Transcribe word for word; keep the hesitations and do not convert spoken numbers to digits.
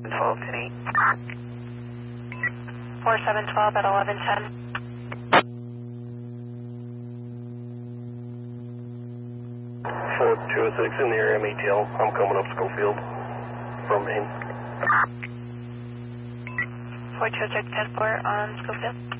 twelve ten eight. four seven twelve at eleven ten. four two oh six in the area, M A T L. I'm coming up Schofield from Maine. four two oh six ten four on Schofield.